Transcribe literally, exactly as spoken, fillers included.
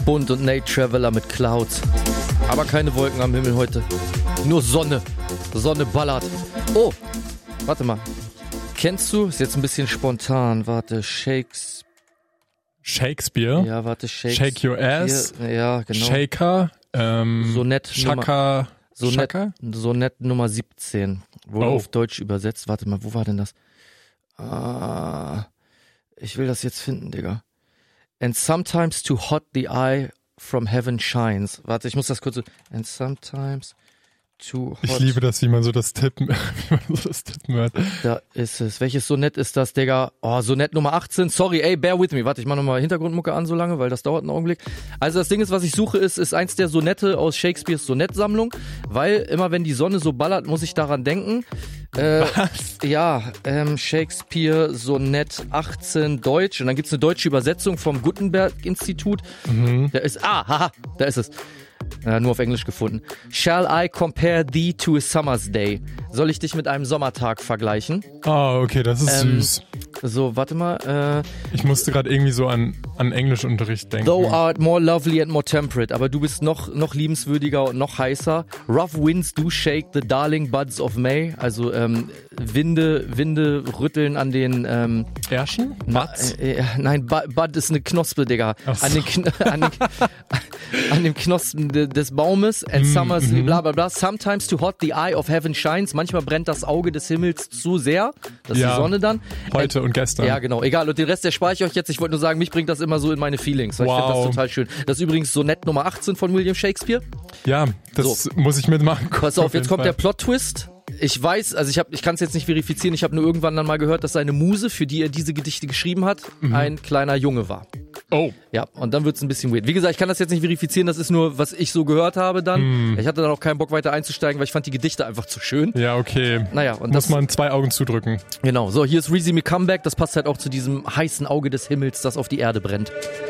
Bund und Nate Traveller mit Clouds. Aber keine Wolken am Himmel heute. Nur Sonne. Sonne ballert. Oh, warte mal. Kennst du, ist jetzt ein bisschen spontan, warte, Shakes... Shakespeare? Ja, warte, Shakespeare. Shake Your Ass? Ja, genau. Shaker? Ähm, Sonett Shaka? Sonett, Shaka? Sonett Nummer siebzehn. Wurde Oh. auf Deutsch übersetzt. Warte mal, wo war denn das? Ah, ich will das jetzt finden, Digga. And sometimes too hot the eye from heaven shines. Warte, ich muss das kurz so. And sometimes too hot. Ich liebe das, wie man so das Tippen, wie man so das Tippen hört. Da ist es. Welches Sonett ist das, Digga? Oh, Sonett Nummer achtzehn. Sorry, ey, bear with me. Warte, ich mach nochmal Hintergrundmucke an so lange, weil das dauert einen Augenblick. Also das Ding ist, was ich suche, ist, ist eins der Sonette aus Shakespeares Sonettsammlung, weil immer wenn die Sonne so ballert, muss ich daran denken. Äh, Was? Ja, ähm, Shakespeare Sonett achtzehn Deutsch und dann gibt's eine deutsche Übersetzung vom Gutenberg-Institut. Mhm. Da ist, ah, haha, da ist es. Ja, nur auf Englisch gefunden. Shall I compare thee to a summer's day? Soll ich dich mit einem Sommertag vergleichen? Ah, okay, das ist Ähm, süß. So, warte mal. Äh, Ich musste gerade irgendwie so an, an Englischunterricht denken. Thou art more lovely and more temperate, aber du bist noch, noch liebenswürdiger und noch heißer. Rough winds do shake the darling buds of May. Also ähm, Winde, Winde rütteln an den ähm, Ärschen? Mats? Äh, äh, nein, Bu- Bud ist eine Knospe, Digga. Ach so. An den, Kn an den, an den Knospen de des Baumes. And summers, mhm. bla bla bla. Sometimes too hot the eye of heaven shines. Manchmal brennt das Auge des Himmels zu sehr. Das ist Ja. die Sonne dann. Heute und gestern. Ja, genau. Egal. Und den Rest, der spare ich euch jetzt. Ich wollte nur sagen, mich bringt das immer so in meine Feelings. Weil Ich finde das Wow. total schön. Das ist übrigens Sonett Nummer achtzehn von William Shakespeare. Ja, das So. muss ich mitmachen. Pass auf, jetzt jeden kommt Fall. der Plot-Twist. Ich weiß, also ich habe, ich kann es jetzt nicht verifizieren, ich habe nur irgendwann dann mal gehört, dass seine Muse, für die er diese Gedichte geschrieben hat, Mhm. ein kleiner Junge war. Oh, Ja, und dann wird's ein bisschen weird. Wie gesagt, ich kann das jetzt nicht verifizieren, das ist nur, was ich so gehört habe dann. Mhm. Ich hatte dann auch keinen Bock weiter einzusteigen, weil ich fand die Gedichte einfach zu schön. ja, okay. Naja, und Muss das, man zwei Augen zudrücken. genau. So, hier ist Reezy Me Comeback, das passt halt auch zu diesem heißen Auge des Himmels, das auf die Erde brennt.